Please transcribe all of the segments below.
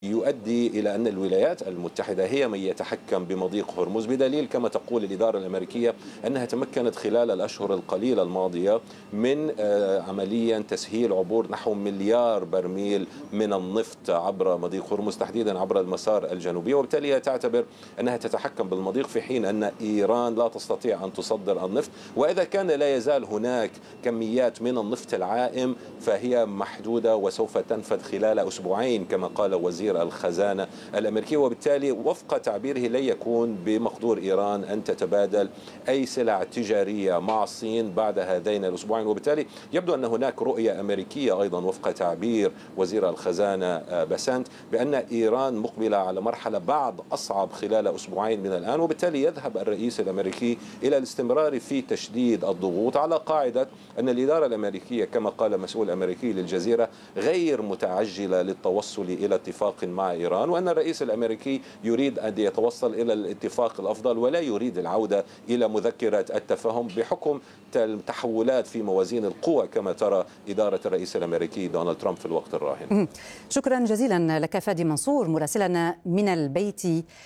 يؤدي إلى أن الولايات المتحدة هي من يتحكم بمضيق هرمز، بدليل كما تقول الإدارة الأمريكية أنها تمكنت خلال الأشهر القليلة الماضية من عمليا تسهيل عبور نحو مليار برميل من النفط عبر مضيق هرمز، تحديدا عبر المسار الجنوبي، وبالتالي تعتبر أنها تتحكم بالمضيق، في حين أن إيران لا تستطيع أن تصدر النفط. وإذا كان لا يزال هناك كميات من النفط العائم فهي محدودة وسوف تنفذ خلال أسبوعين كما قال وزير الخزانة الأمريكي، وبالتالي وفق تعبيره لن يكون بمقدور إيران أن تتبادل أي سلع تجارية مع الصين بعد هذين الأسبوعين. وبالتالي يبدو أن هناك رؤية أمريكية أيضا وفق تعبير وزير الخزانة بسنت بأن إيران مقبلة على مرحلة بعد أصعب خلال أسبوعين من الآن، وبالتالي يذهب الرئيس الأمريكي إلى الاستمرار في تشديد الضغوط على قاعدة أن الإدارة الأمريكية كما قال مسؤول أمريكي للجزيرة غير متعجلة للتوصل إلى اتفاق مع إيران، وأن الرئيس الأمريكي يريد أن يتوصل إلى الاتفاق الأفضل ولا يريد العودة إلى مذكرة التفاهم بحكم التحولات في موازين القوى كما ترى إدارة الرئيس الأمريكي دونالد ترامب في الوقت الراهن. شكرا جزيلا لك فادي منصور مراسلنا من البيت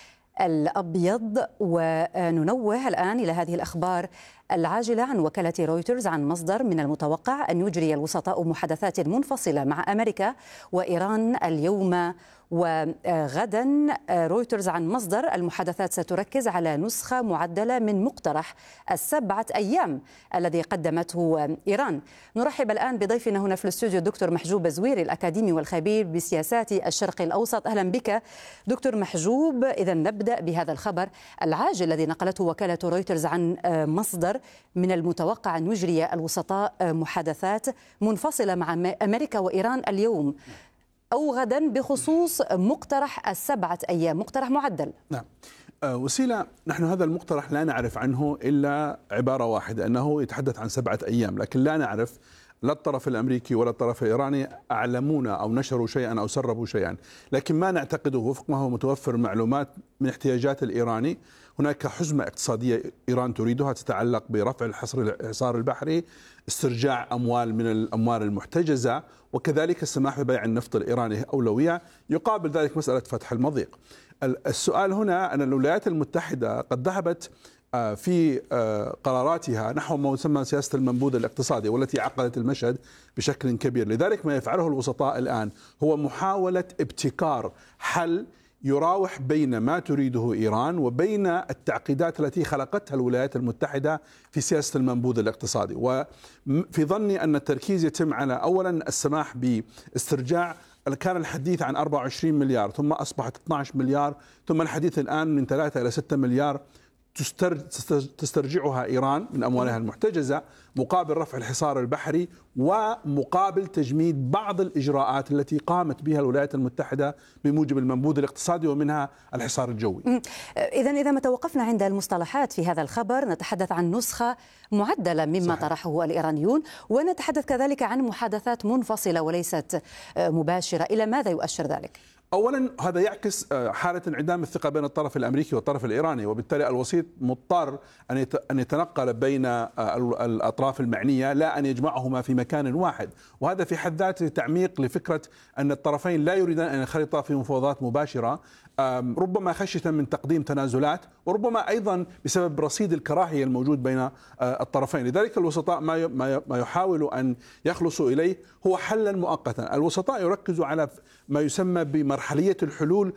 الأبيض. وننوه الآن إلى هذه الأخبار العاجلة عن وكالة رويترز عن مصدر من المتوقع أن يجري الوسطاء محادثات منفصلة مع أمريكا وإيران اليوم وغدا. رويترز عن مصدر المحادثات ستركز على نسخة معدلة من مقترح 7 أيام الذي قدمته إيران. نرحب الآن بضيفنا هنا في الاستوديو الدكتور محجوب زويري الأكاديمي والخبير بسياسات الشرق الأوسط. أهلا بك دكتور محجوب. إذا نبدأ بهذا الخبر العاجل الذي نقلته وكالة رويترز عن مصدر من المتوقع أن يجري الوسطاء محادثات منفصلة مع أمريكا وإيران اليوم أو غدا بخصوص مقترح 7 أيام، مقترح معدل. نعم وسيلة، نحن هذا المقترح لا نعرف عنه إلا عبارة واحدة أنه يتحدث عن 7 أيام، لكن لا نعرف لا الطرف الأمريكي ولا الطرف الإيراني أعلمونا أو نشروا شيئا أو سربوا شيئا، لكن ما نعتقده وفق ما هو متوفر معلومات من احتياجات الإيراني. هناك حزمة اقتصادية إيران تريدها تتعلق برفع الحصار البحري، استرجاع أموال من الأموال المحتجزة، وكذلك السماح ببيع النفط الإيراني أولوية، يقابل ذلك مسألة فتح المضيق. السؤال هنا أن الولايات المتحدة قد ذهبت في قراراتها نحو ما يسمى سياسة المنبوذ الاقتصادي والتي عقدت المشهد بشكل كبير. لذلك ما يفعله الوسطاء الآن هو محاولة ابتكار حل يراوح بين ما تريده إيران وبين التعقيدات التي خلقتها الولايات المتحدة في سياسة المنبوذ الاقتصادي. وفي ظني أن التركيز يتم على أولا السماح باسترجاع، كان الحديث عن 24 مليار ثم أصبحت 12 مليار ثم الحديث الآن من 3 إلى 6 مليار تسترجعها إيران من أموالها المحتجزة مقابل رفع الحصار البحري ومقابل تجميد بعض الإجراءات التي قامت بها الولايات المتحدة بموجب المنبوذ الاقتصادي ومنها الحصار الجوي. إذا ما توقفنا عند المصطلحات في هذا الخبر نتحدث عن نسخة معدلة مما صحيح. طرحه الإيرانيون، ونتحدث كذلك عن محادثات منفصلة وليست مباشرة. إلى ماذا يؤشر ذلك؟ أولا هذا يعكس حالة انعدام الثقة بين الطرف الأمريكي والطرف الإيراني، وبالتالي الوسيط مضطر أن يتنقل بين الأطراف المعنية لا أن يجمعهما في مكان واحد، وهذا في حد ذاته تعميق لفكرة أن الطرفين لا يريدان أن ينخرطا في مفاوضات مباشرة، ربما خشية من تقديم تنازلات وربما أيضا بسبب رصيد الكراهية الموجود بين الطرفين. لذلك الوسطاء ما يحاول أن يخلصوا إليه هو حلا مؤقتا. الوسطاء يركزوا على ما يسمى بمرحلية الحلول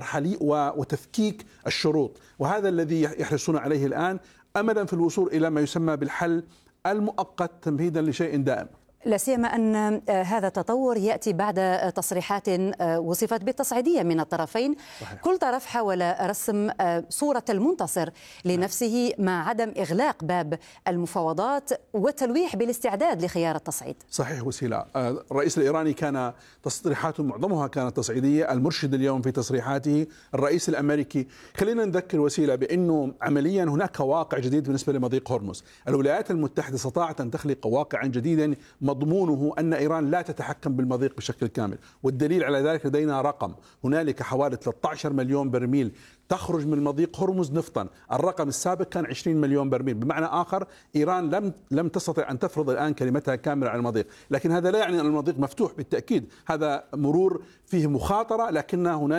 وتفكيك الشروط، وهذا الذي يحرصون عليه الآن أملا في الوصول إلى ما يسمى بالحل المؤقت تمهيدا لشيء دائم. لا سيما أن هذا التطور يأتي بعد تصريحات وصفت بالتصعيدية من الطرفين. صحيح. كل طرف حاول رسم صورة المنتصر لنفسه مع عدم إغلاق باب المفاوضات والتلويح بالاستعداد لخيار التصعيد. صحيح وسيلة، الرئيس الإيراني كان تصريحاته معظمها كانت تصعيدية، المرشد اليوم في تصريحاته، الرئيس الأمريكي. خلينا نذكر وسيلة بأنه عمليا هناك واقع جديد بالنسبة لمضيق هرمز. الولايات المتحدة استطاعت أن تخلق واقعا جديدا مضمونه أن إيران لا تتحكم بالمضيق بشكل كامل، والدليل على ذلك لدينا رقم، هنالك حوالي 13 مليون برميل تخرج من مضيق هرمز نفطا، الرقم السابق كان 20 مليون برميل. بمعنى آخر إيران لم تستطع أن تفرض الآن كلمتها كاملة على المضيق، لكن هذا لا يعني أن المضيق مفتوح، بالتأكيد هذا مرور فيه مخاطرة، لكن هناك